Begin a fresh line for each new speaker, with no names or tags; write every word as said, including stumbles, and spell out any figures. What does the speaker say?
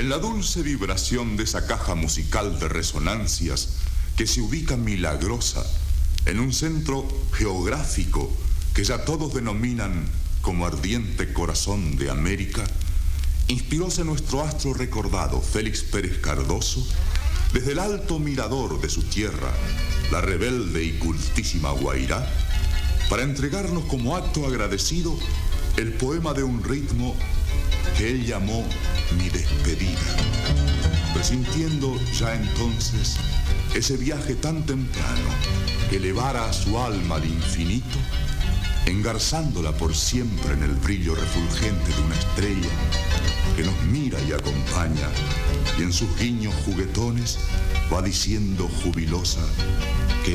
En la dulce vibración de esa caja musical de resonancias que se ubica milagrosa en un centro geográfico que ya todos denominan como ardiente corazón de América, inspiróse nuestro astro recordado Félix Pérez Cardoso desde el alto mirador de su tierra, la rebelde y cultísima Guairá, para entregarnos como acto agradecido el poema de un ritmo que él llamó Mi Despedida, presintiendo ya entonces ese viaje tan temprano que elevara a su alma al infinito, engarzándola por siempre en el brillo refulgente de una estrella que nos mira y acompaña, y en sus guiños juguetones va diciendo jubilosa